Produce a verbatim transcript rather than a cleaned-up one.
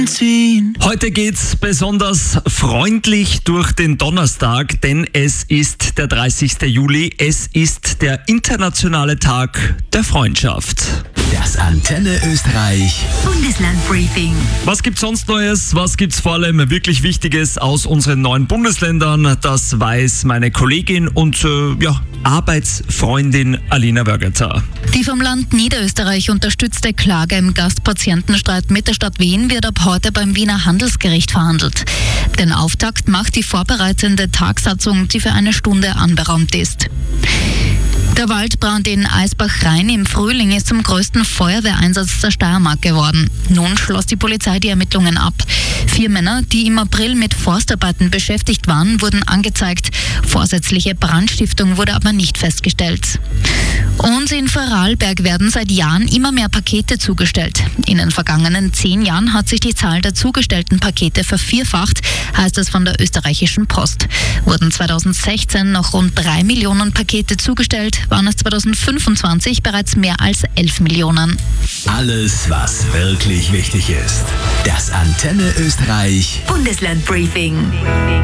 Heute geht's besonders freundlich durch den Donnerstag, denn es ist der dreißigste Juli. Es ist der internationale Tag der Freundschaft. Das Antenne Österreich Bundeslandbriefing. Was gibt's sonst Neues? Was gibt's vor allem wirklich Wichtiges aus unseren neuen Bundesländern? Das weiß meine Kollegin und äh, ja, Arbeitsfreundin Alina Wörgerter. Die vom Land Niederösterreich unterstützte Klage im Gastpatientenstreit mit der Stadt Wien wird ab heute beim Wiener Handelsgericht verhandelt. Den Auftakt macht die vorbereitende Tagsatzung, die für eine Stunde anberaumt ist. Der Waldbrand in Eisbach-Rhein im Frühling ist zum größten Feuerwehreinsatz der Steiermark geworden. Nun schloss die Polizei die Ermittlungen ab. Vier Männer, die im April mit Forstarbeiten beschäftigt waren, wurden angezeigt. Vorsätzliche Brandstiftung wurde aber nicht festgestellt. Und in Vorarlberg werden seit Jahren immer mehr Pakete zugestellt. In den vergangenen zehn Jahren hat sich die Zahl der zugestellten Pakete vervierfacht, heißt es von der österreichischen Post. Wurden zweitausendsechzehn noch rund drei Millionen Pakete zugestellt, waren es zweitausendfünfundzwanzig bereits mehr als elf Millionen. Alles, was wirklich wichtig ist. Das Antenne Österreich Bundeslandbriefing.